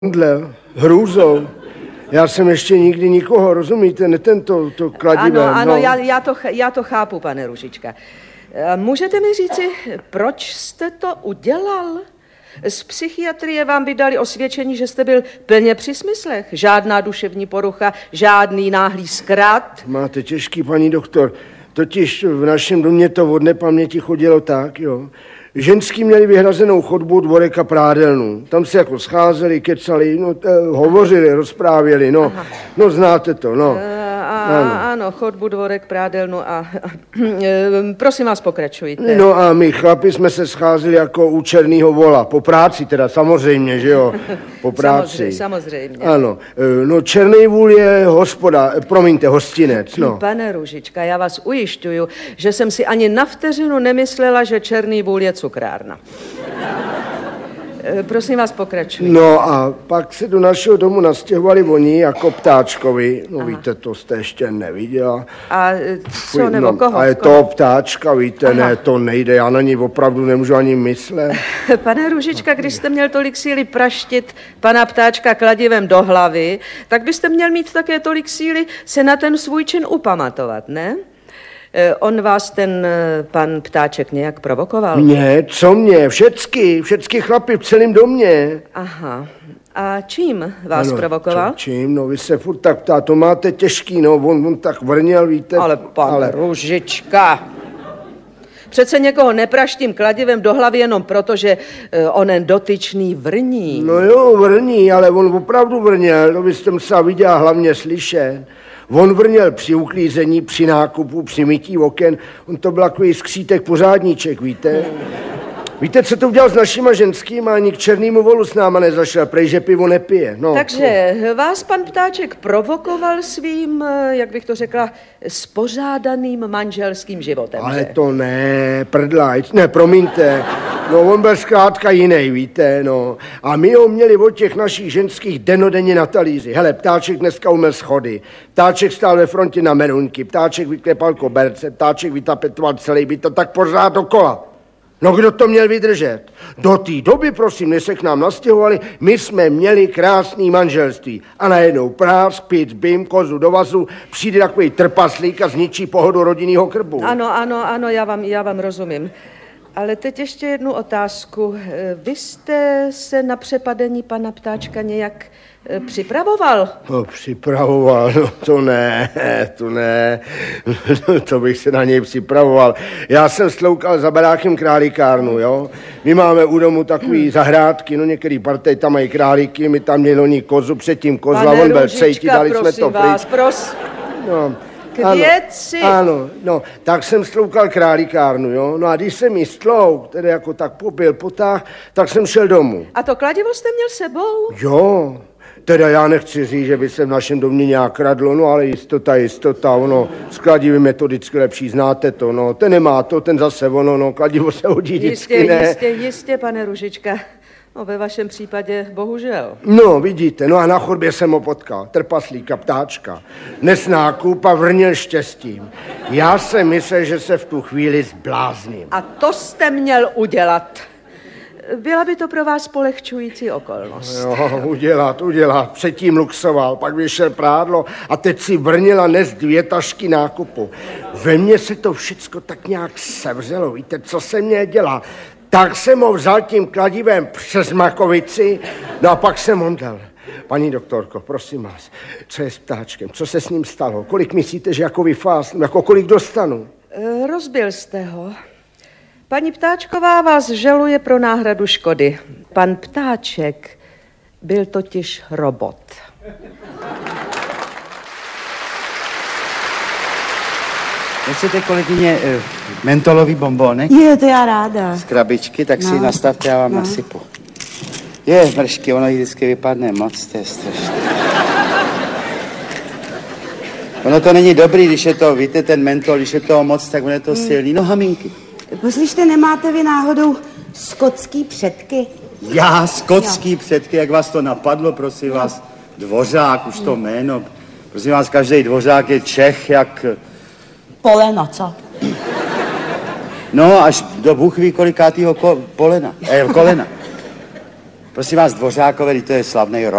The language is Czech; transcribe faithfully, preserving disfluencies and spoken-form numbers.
omdlel hrůzou. Já jsem ještě nikdy nikoho, rozumíte, ne tento, to kladivé. Ano, ano, no. já, já, to, já to chápu, pane Růžička. Můžete mi říci, proč jste to udělal? Z psychiatrie vám vydali osvědčení, že jste byl plně při smyslech. Žádná duševní porucha, žádný náhlý zkrat. Máte těžký, paní doktor. Totiž v našem domě to od nepaměti chodilo tak, jo. Ženský měli vyhrazenou chodbu, dvorek a prádelnu. Tam se jako scházeli, kecali, no, t- hovořili, rozprávěli, no. Aha. No, znáte to, no. E, a, ano. ano, chodbu, dvorek, prádelnu a... a prosím vás, pokračujte. No a my chlapi jsme se scházeli jako u černýho vola. Po práci teda, samozřejmě, že jo? Po práci. Samozřejmě, samozřejmě. Ano. No, černý vůl je hospoda, promiňte, hostinec, no. Pane Růžička, já vás ujišťuju, že jsem si ani na vteřinu nemyslela, že černý vůl je cukrárna. Prosím vás, pokračujte. No a pak se do našeho domu nastěhovali oni jako ptáčkovi. No, aha. Víte, to jste ještě neviděla. A co, nebo no, koho? A je to ptáčka, víte, aha. Ne, to nejde, já na ní opravdu nemůžu ani myslet. Pane Růžička, když jste měl tolik síly praštit pana ptáčka kladivem do hlavy, tak byste měl mít také tolik síly se na ten svůj čin upamatovat, ne? On vás ten pan ptáček nějak provokoval? Mě? Co mě? Všecky, všecky chlapi v celém domě. Aha. A čím vás ano, provokoval? Čím? No vy se furt tak ptá, to máte těžký, no, on, on tak vrněl, víte. Ale pane ale... Růžička, přece někoho nepraštím kladivem do hlavy jenom proto, že onen dotyčný vrní. No jo, vrní, ale on opravdu vrněl, to byste musela vidět a hlavně slyšet. On vrněl při uklízení, při nákupu, při mytí oken. On to byl takový skřítek pořádníček, víte? Víte, co to udělal s našima ženskýma? Ani k černýmu volu s náma nezašel, prej, že pivo nepije. No, takže no. Vás pan ptáček provokoval svým, jak bych to řekla, spořádaným manželským životem, ale že? To ne, prdlajc, ne, promiňte. No, on byl zkrátka jiný, víte, no. A my ho měli od těch našich ženských denodenně na talíři. Hele, ptáček dneska umyl schody, ptáček stál ve frontě na merunky, ptáček vyklepal koberce, ptáček vytapetoval celý byt, to tak pořád dokola. No, kdo to měl vydržet? Do té doby, prosím, než se k nám nastěhovali, my jsme měli krásný manželství. A najednou prásk, pic, bim, kozu do vazu, přijde takový trpaslík a zničí pohodu rodinného krbu. Ano, ano, ano, já vám, já vám rozumím. Ale teď ještě jednu otázku. Vy jste se na přepadení pana ptáčka nějak připravoval? No, připravoval, no to ne, to ne, to bych se na něj připravoval. Já jsem sloukal za barákem králíkárnu, jo. My máme u domu takový zahrádky, no některý partej tam mají králíky, my tam měli oni kozu, předtím kozla, on byl cejti, dali jsme to pryč. Vás, prosím. No. K věci. Ano, ano, no, tak jsem sloukal králíkárnu, jo, no a když jsem jí stlouk, tedy jako tak pobil, potáh, tak jsem šel domů. A to kladivo jste měl sebou? Jo, teda já nechci říct, že by se v našem domě nějak kradlo, no ale jistota, jistota, ono, s kladivem je to vždycky lepší, znáte to, no, ten nemá to, ten zase ono, no, kladivo se hodí vždycky, jistě, ne. Jistě, jistě, pane Růžička. No, ve vašem případě bohužel. No, vidíte, no a na chodbě jsem ho potkal, trpaslíka, ptáčka. Dnes nákup a vrněl štěstím. Já jsem myslel, že se v tu chvíli zblázním. A to jste měl udělat. Byla by to pro vás polehčující okolnost. Jo, udělat, udělat. Předtím luxoval, pak vyšel prádlo a teď si vrnil a nes dvě tašky nákupu. Ve mně se to všecko tak nějak sevřelo, víte, co se mě dělá. Tak jsem ho vzal tím kladivem přes makovici, no a pak jsem omdlel. Paní doktorko, prosím vás, co je s ptáčkem? Co se s ním stalo? Kolik myslíte, že jako vyfás, jako kolik dostanu? E, rozbil jste ho. Paní Ptáčková vás žaluje pro náhradu škody. Pan Ptáček byl totiž robot. Chcete, kolegyně, mentolový bonbónek? Je, to já ráda. Z krabičky, tak no. si nastavte, já vám no. nasypu. Je, mršky, ono jí vždycky vypadne moc, to je strašné. Ono to není dobrý, když je to, víte, ten mentol, když je toho moc, tak ono je to silný. No, haminky. Poslyšte, nemáte vy náhodou skotský předky? Já, skotský jo. předky, jak vás to napadlo, prosím jo. vás? Dvořák, už to jméno. Prosím vás, každý dvořák je Čech, jak... Polena, co? No, až do Bůh ví kolikátýho ko- polena, eh, kolena. Prosím vás, Dvořákové, to je slavný